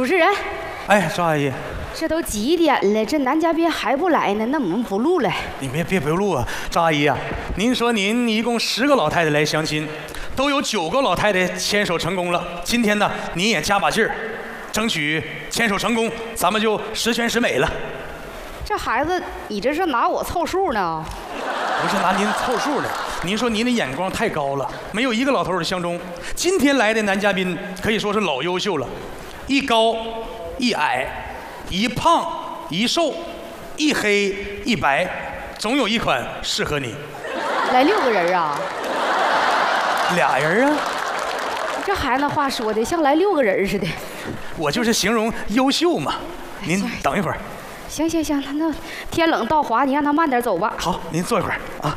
主持人， 哎，赵阿姨， 这都几点了，这男嘉宾还不来呢？那我们不录了。 你别录啊，赵阿姨啊，您说您一共10个老太太来相亲，都有9个老太太牵手成功了。今天呢，您也加把劲儿，争取牵手成功，咱们就十全十美了。 这孩子，你这是拿我凑数呢？ 不是拿您凑数的，您说您的眼光太高了，没有一个老头儿相中。今天来的男嘉宾可以说是老优秀了，一高一矮，一胖一瘦，一黑一白，总有一款适合你。 来6个人啊？ 俩人啊？ 这孩子那话说的像来6个人似的。 我就是形容优秀嘛。您等一会儿。 行，那天冷道滑，你让他慢点走吧。 好，您坐一会儿啊。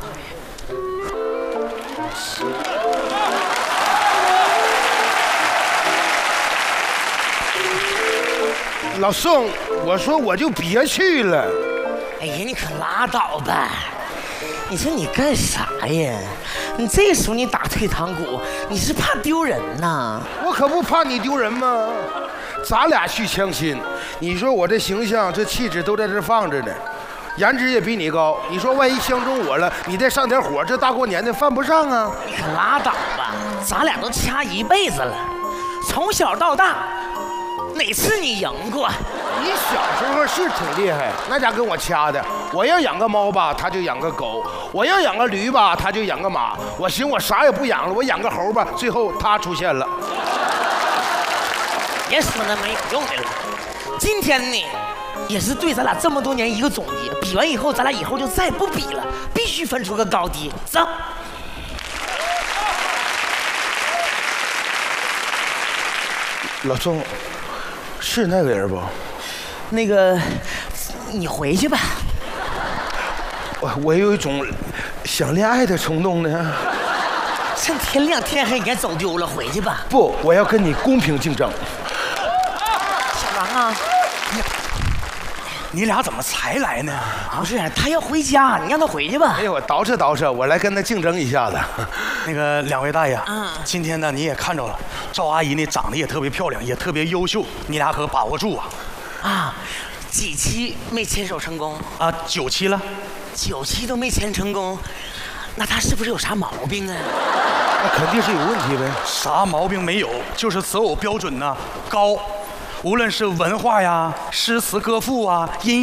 老宋，我说我就别去了。 哎呀，你可拉倒吧！你说你干啥呀？你这时候你打退堂鼓，你是怕丢人呐？ 我可不怕你丢人吗？咱俩去相亲，你说我这形象、这气质都在这放着呢，颜值也比你高。你说万一相中我了，你再上点火，这大过年的犯不上啊！ 你可拉倒吧！咱俩都掐一辈子了，从小到大，哪次你赢过？ 你小时候是挺厉害，那家跟我掐的。我要养个猫吧，他就养个狗；我要养个驴吧，他就养个马。我寻我啥也不养了，我养个猴吧，最后他出现了。 别说那没有用的了，今天呢，也是对咱俩这么多年一个总结。比完以后，咱俩以后就再不比了，必须分出个高低。走。 老宋，是那个人不？ 那个，你回去吧。 我有一种想恋爱的冲动呢。 趁天亮天黑，你该走丢了，回去吧。 不，我要跟你公平竞争。 小王啊， 你俩怎么才来呢？ 不是，他要回家，你让他回去吧。 哎呦，我捯饬，我来跟他竞争一下子。 那个2位大爷，今天呢你也看着了，赵阿姨呢长得也特别漂亮，也特别优秀，你俩可把握住啊！ 啊，几期没牵手成功啊？9期了 ，9期都没牵成功，那他是不是有啥毛病啊？ 那肯定是有问题呗。 啥毛病没有，就是择偶标准呢高，无论是文化呀、诗词歌赋啊、音乐。